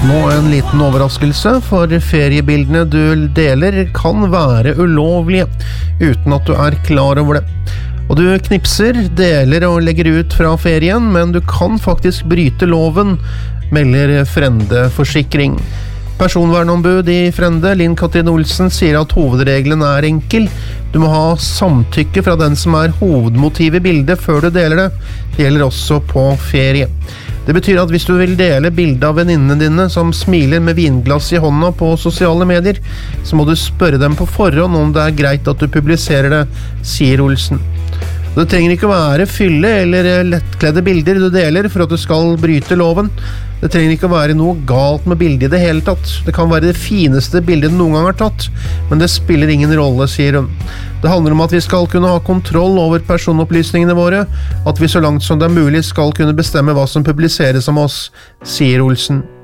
Nå en liten overraskelse, for feriebildene du deler kan være ulovlige, uten at du er klar over det. Og du knipser, deler og legger ut fra ferien, men du kan faktisk bryte loven, melder Frende Forsikring. Personvernombud i Frende, Linn Katrin Olsen, sier at hovedregelen er enkel. Du må ha samtykke fra den som er hovedmotiv i bildet før du deler det. Det gjelder også på ferie. Det betyr at hvis du vil dele bilde av venninnene dine som smiler med vinglass i hånda på sosiale medier, så må du spørre dem på forhånd om det er greit at du publiserer det, sier Olsen. Det trenger ikke være fylle eller lettkledde bilder du deler for at du skal bryte loven. Det trenger ikke være noe galt med bildet i det hele tatt. Det kan være det fineste bildet du noen gang har tatt, men det spiller ingen rolle, sier hun. Det handler om at vi skal kunne ha kontroll over personopplysningene våre, at vi så langt som det er mulig skal kunne bestemme hva som publiseres om oss, sier Olsen.